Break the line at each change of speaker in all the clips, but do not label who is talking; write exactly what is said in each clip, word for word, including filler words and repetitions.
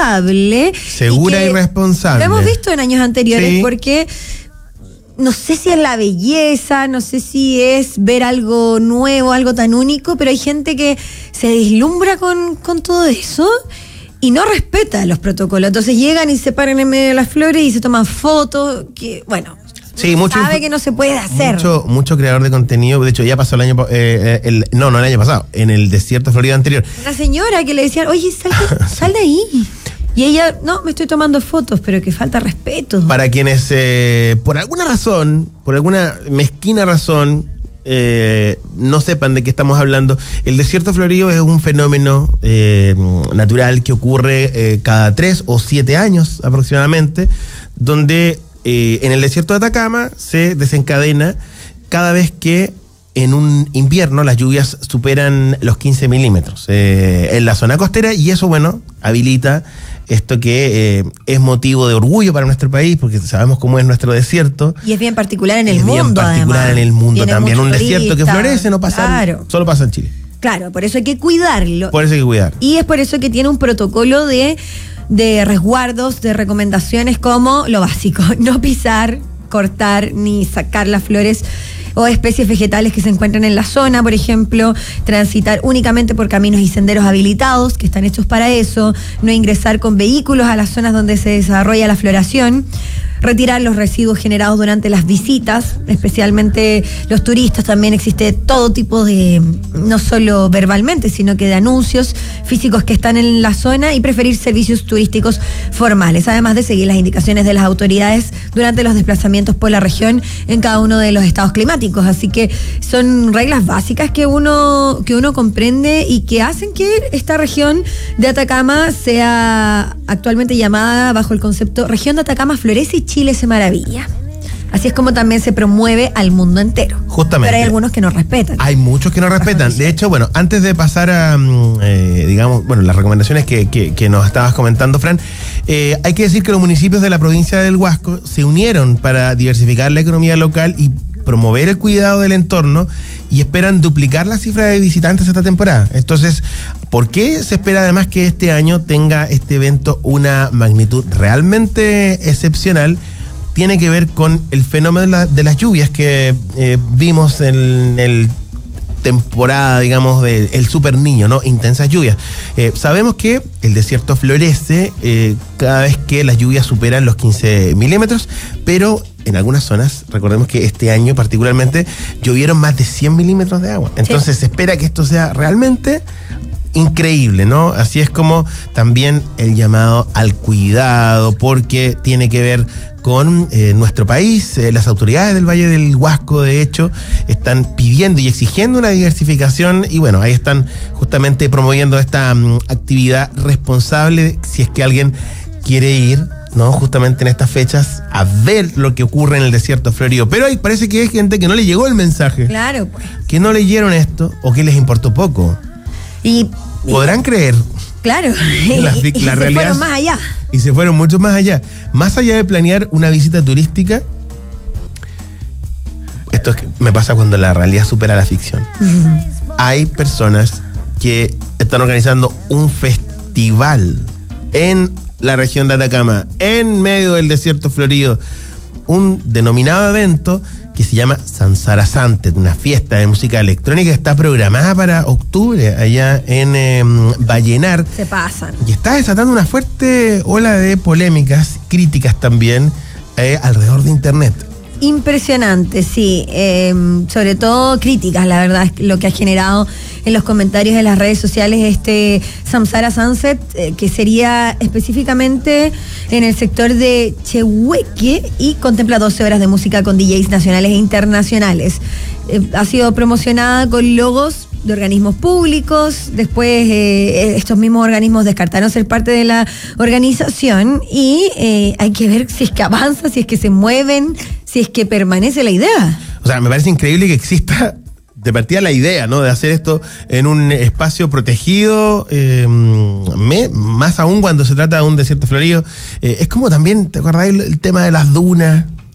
responsable.
Segura y, y responsable.
Lo hemos visto en años anteriores, sí. Porque no sé si es la belleza, no sé si es ver algo nuevo, algo tan único, pero hay gente que se deslumbra con, con todo eso y no respeta los protocolos. Entonces llegan y se paran en medio de las flores y se toman fotos, que bueno,
sí, mucho,
sabe que no se puede hacer.
Mucho, mucho creador de contenido, de hecho ya pasó el año, eh, el, no, no el año pasado, en el desierto Florida anterior.
Una señora que le decían, oye, sal de, sal de ahí. Y ella, no, me estoy tomando fotos, pero que falta respeto.
Para quienes, eh, por alguna razón, por alguna mezquina razón, eh, no sepan de qué estamos hablando, el desierto florido es un fenómeno eh, natural que ocurre eh, cada tres o siete años aproximadamente, donde eh, en el desierto de Atacama se desencadena cada vez que en un invierno las lluvias superan los quince milímetros eh, en la zona costera, y eso, bueno, habilita esto que eh, es motivo de orgullo para nuestro país, porque sabemos cómo es nuestro desierto.
Y es bien particular en el
es
mundo,
bien particular
además.
en el mundo
Viene
también. Un
turista,
desierto que florece, no pasa,
claro.
Solo pasa en Chile.
Claro, por eso hay que cuidarlo.
Por eso hay que cuidar.
Y es por eso que tiene un protocolo de, de resguardos, de recomendaciones como lo básico: no pisar, cortar ni sacar las flores o especies vegetales que se encuentran en la zona, por ejemplo, transitar únicamente por caminos y senderos habilitados que están hechos para eso, no ingresar con vehículos a las zonas donde se desarrolla la floración, retirar los residuos generados durante las visitas, especialmente los turistas. También existe todo tipo de, no solo verbalmente, sino que de anuncios físicos que están en la zona, y preferir servicios turísticos formales, además de seguir las indicaciones de las autoridades durante los desplazamientos por la región en cada uno de los estados climáticos. Así que son reglas básicas que uno, que uno comprende y que hacen que esta región de Atacama sea actualmente llamada bajo el concepto Región de Atacama Florece y Chile se maravilla. Así es como también se promueve al mundo entero.
Justamente.
Pero hay algunos que no respetan.
Hay muchos que no respetan. De hecho, bueno, antes de pasar a, eh, digamos, bueno, las recomendaciones que, que, que nos estabas comentando, Fran, eh, hay que decir que los municipios de la provincia del Huasco se unieron para diversificar la economía local y promover el cuidado del entorno, y esperan duplicar la cifra de visitantes esta temporada. Entonces, ¿por qué se espera además que este año tenga este evento una magnitud realmente excepcional? Tiene que ver con el fenómeno de, la, de las lluvias que eh, vimos en el temporada, digamos, del de Super Niño, ¿no? Intensas lluvias. Eh, sabemos que el desierto florece eh, cada vez que las lluvias superan los quince milímetros, pero en algunas zonas, recordemos que este año particularmente, llovieron más de cien milímetros de agua. Entonces, sí, se espera que esto sea realmente increíble, ¿no? Así es como también el llamado al cuidado, porque tiene que ver con eh, nuestro país. Eh, las autoridades del Valle del Huasco, de hecho, están pidiendo y exigiendo una diversificación, y bueno, ahí están justamente promoviendo esta um, actividad responsable, si es que alguien quiere ir, ¿no? Justamente en estas fechas a ver lo que ocurre en el desierto florido. Pero ahí parece que hay gente que no le llegó el mensaje.
Claro, pues.
Que no leyeron esto o que les importó poco.
Y
podrán creer.
Claro,
la,
y, y
la
se
realidad,
fueron más allá.
Y se fueron mucho más allá. Más allá de planear una visita turística, esto es que me pasa cuando la realidad supera la ficción. Uh-huh. Hay personas que están organizando un festival en la región de Atacama, en medio del desierto florido, un denominado evento que se llama Samsara Sunset, una fiesta de música electrónica que está programada para octubre allá en eh, Vallenar.
Se pasan.
Y está desatando una fuerte ola de polémicas, críticas también, eh, alrededor de internet.
Impresionante, sí. Eh, sobre todo críticas, la verdad, es lo que ha generado en los comentarios de las redes sociales este Samsara Sunset, eh, que sería específicamente en el sector de Chehueque y contempla doce horas de música con D Js nacionales e internacionales. Eh, ha sido promocionada con logos de organismos públicos. Después eh, estos mismos organismos descartaron ser parte de la organización, y eh, hay que ver si es que avanza, si es que se mueven, si es que permanece la idea.
O sea, me parece increíble que exista de partida la idea, ¿no? De hacer esto en un espacio protegido, eh, me, más aún cuando se trata de un desierto florido. Eh, es como también, ¿te acordás el, el tema de las dunas?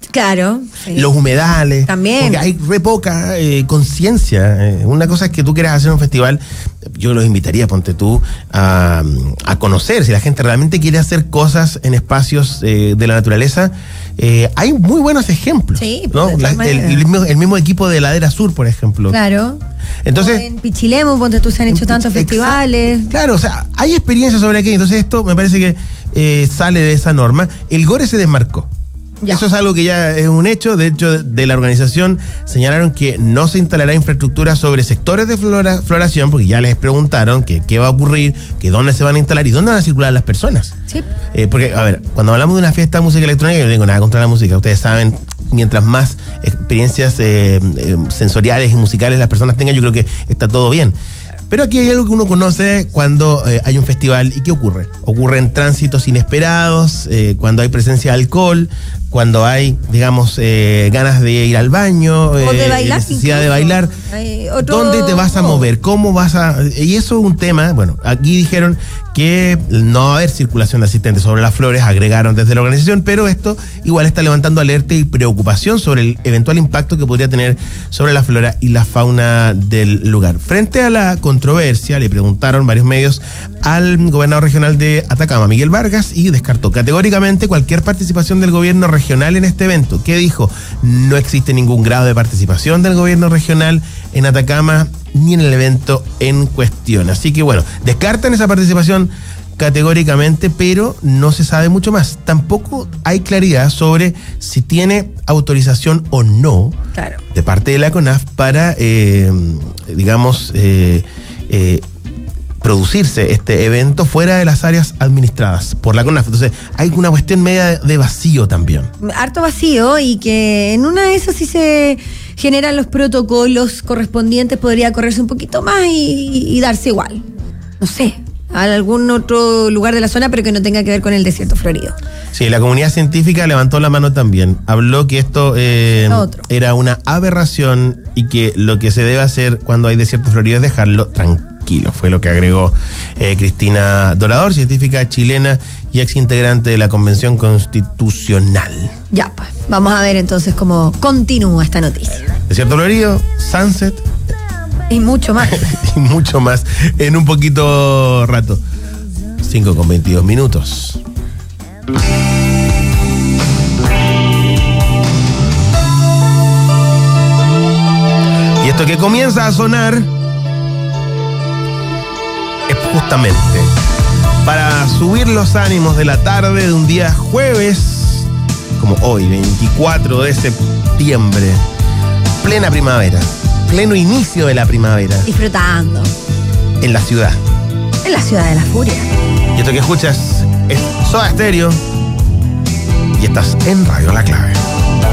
Claro. Sí.
Los humedales.
También.
Porque hay re poca eh, conciencia. Eh, una cosa es que tú quieras hacer un festival, yo los invitaría, ponte tú, a, a conocer. Si la gente realmente quiere hacer cosas en espacios eh, de la naturaleza, eh, hay muy buenos ejemplos.
Sí,
¿no? La, el, el, mismo, el mismo equipo de Ladera Sur, por ejemplo.
Claro.
Entonces,
o en Pichilemu, ponte tú, se han hecho tantos festivales.
Claro, o sea, hay experiencia sobre aquello. Entonces esto me parece que eh, sale de esa norma. El Gore se desmarcó. Ya. Eso es algo que ya es un hecho. De hecho, de la organización señalaron que no se instalará infraestructura sobre sectores de flora, floración, porque ya les preguntaron que qué va a ocurrir, que dónde se van a instalar y dónde van a circular las personas. Sí. Eh, porque, a ver, cuando hablamos de una fiesta de música electrónica, yo no tengo nada contra la música. Ustedes saben, mientras más experiencias eh, eh, sensoriales y musicales las personas tengan, yo creo que está todo bien. Pero aquí hay algo que uno conoce cuando eh, hay un festival. ¿Y qué ocurre? Ocurren tránsitos inesperados, eh, cuando hay presencia de alcohol, cuando hay, digamos, eh, ganas de ir al baño,
o de
eh,
bailar,
necesidad
incluso.
de bailar. Otro... ¿Dónde te vas a mover? ¿Cómo vas a...? Y eso es un tema, bueno, aquí dijeron que no va a haber circulación de asistentes sobre las flores, agregaron desde la organización, pero esto igual está levantando alerta y preocupación sobre el eventual impacto que podría tener sobre la flora y la fauna del lugar. Frente a la controversia, le preguntaron varios medios al gobernador regional de Atacama, Miguel Vargas, y descartó categóricamente cualquier participación del gobierno regional en este evento. ¿Qué dijo? No existe ningún grado de participación del gobierno regional en Atacama ni en el evento en cuestión. Así que bueno, descartan esa participación categóricamente, pero no se sabe mucho más. Tampoco hay claridad sobre si tiene autorización o no, claro, de parte de la CONAF para, eh, digamos, eh, eh, producirse este evento fuera de las áreas administradas por la CONAF. Entonces hay una cuestión media de vacío también. Harto vacío, y que en una de esas sí se generan los protocolos correspondientes, podría correrse un poquito más y, y darse igual. No sé, a algún otro lugar de la zona, pero que no tenga que ver con el desierto florido. Sí, la comunidad científica levantó la mano también. Habló que esto eh, era una aberración y que lo que se debe hacer cuando hay desierto florido es dejarlo tranquilo. Fue lo que agregó eh, Cristina Dorador, científica chilena y ex integrante de la Convención Constitucional. Ya, pues, vamos a ver entonces cómo continúa esta noticia. Desierto florido, Sunset. Y mucho más. y mucho más en un poquito rato. cinco con veintidós minutos. Y esto que comienza a sonar es justamente para subir los ánimos de la tarde de un día jueves, como hoy, veinticuatro de septiembre, plena primavera, pleno inicio de la primavera. Disfrutando. En la ciudad. En la ciudad de la furia. Y esto que escuchas es Soda Stereo y estás en Radio La Clave.